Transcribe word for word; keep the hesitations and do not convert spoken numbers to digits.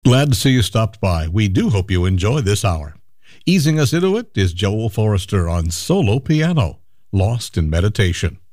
Glad to see you stopped by. We do hope you enjoy this hour. Easing us into it is Joel Forrester on solo piano, Lost in Meditation.